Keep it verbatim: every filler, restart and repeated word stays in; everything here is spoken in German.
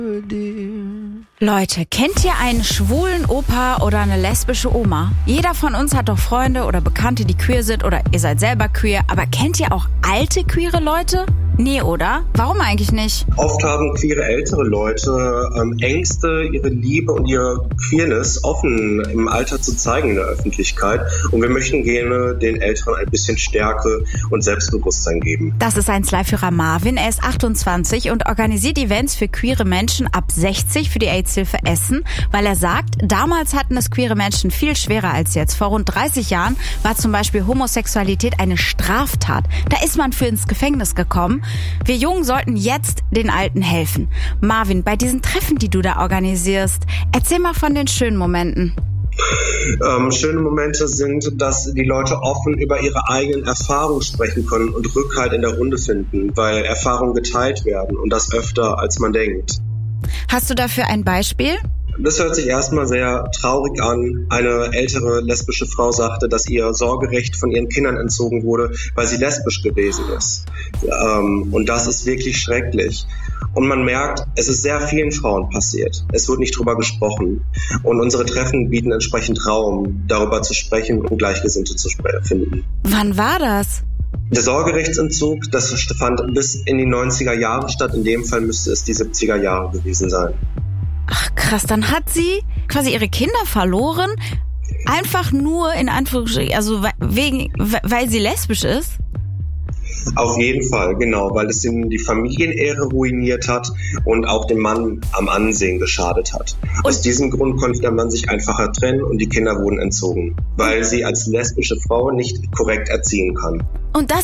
Leute, kennt ihr einen schwulen Opa oder eine lesbische Oma? Jeder von uns hat doch Freunde oder Bekannte, die queer sind, oder ihr seid selber queer. Aber kennt ihr auch alte queere Leute? Nee, oder? Warum eigentlich nicht? Oft haben queere ältere Leute ähm, Ängste, ihre Liebe und ihre Queerness offen im Alter zu zeigen in der Öffentlichkeit. Und wir möchten gerne den Älteren ein bisschen Stärke und Selbstbewusstsein geben. Das ist ein Live-Führer Marvin. Er ist achtundzwanzig und organisiert Events für queere Menschen ab sechzig für die AIDS-Hilfe Essen, weil er sagt, damals hatten es queere Menschen viel schwerer als jetzt. Vor rund dreißig Jahren war zum Beispiel Homosexualität eine Straftat. Da ist man für ins Gefängnis gekommen. Wir Jungen sollten jetzt den Alten helfen. Marvin, bei diesen Treffen, die du da organisierst, erzähl mal von den schönen Momenten. Ähm, schöne Momente sind, dass die Leute offen über ihre eigenen Erfahrungen sprechen können und Rückhalt in der Runde finden, weil Erfahrungen geteilt werden und das öfter, als man denkt. Hast du dafür ein Beispiel? Das hört sich erstmal sehr traurig an. Eine ältere lesbische Frau sagte, dass ihr Sorgerecht von ihren Kindern entzogen wurde, weil sie lesbisch gewesen ist. Ähm, und das ist wirklich schrecklich. Und man merkt, es ist sehr vielen Frauen passiert. Es wird nicht drüber gesprochen. Und unsere Treffen bieten entsprechend Raum, darüber zu sprechen und Gleichgesinnte zu finden. Wann war das? Der Sorgerechtsentzug, das fand bis in die neunziger Jahre statt. In dem Fall müsste es die siebziger Jahre gewesen sein. Ach krass, dann hat sie quasi ihre Kinder verloren, einfach nur in Anführungsstrichen, also wegen, weil sie lesbisch ist? Auf jeden Fall, genau, weil es ihm die Familienehre ruiniert hat und auch dem Mann am Ansehen geschadet hat. Und aus diesem Grund konnte der Mann sich einfacher trennen und die Kinder wurden entzogen, weil sie als lesbische Frau nicht korrekt erziehen kann. Und das